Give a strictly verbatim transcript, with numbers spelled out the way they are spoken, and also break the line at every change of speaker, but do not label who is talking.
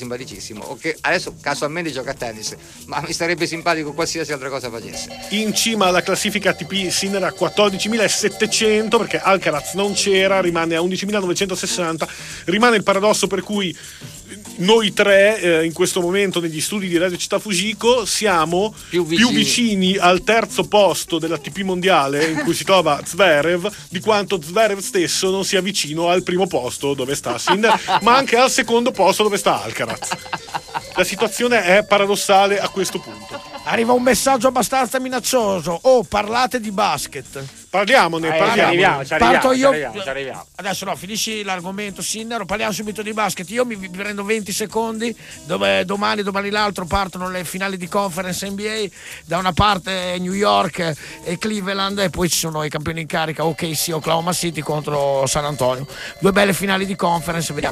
simpaticissimo, o che adesso casualmente gioca a tennis, ma mi starebbe simpatico qualsiasi altra cosa facesse.
In cima alla classifica A T P Sinner a quattordicimilasettecento, perché Alcaraz non c'era, rimane a undicimilanovecentosessanta. Rimane il paradosso per cui noi tre eh, in questo momento negli studi di Radio Città Fujiko siamo
più vicini.
più vicini al terzo posto dell'A T P mondiale in cui si trova Zverev di quanto Zverev stesso non sia vicino al primo posto dove sta Sinner, ma anche al secondo posto dove sta Alcaraz. La situazione è paradossale a questo punto.
Arriva un messaggio abbastanza minaccioso. Oh, parlate di basket.
Parliamone,
Eh,
parliamo.
ci arriviamo, ci arriviamo,
Parto
ci
io.
arriviamo, ci arriviamo.
Adesso no, finisci l'argomento Sinner, parliamo subito di basket. Io mi, mi prendo venti secondi, dove domani, domani l'altro partono le finali di conference N B A, da una parte New York e Cleveland, e poi ci sono i campioni in carica O K C, Oklahoma City contro San Antonio. Due belle finali di conference, vediamo.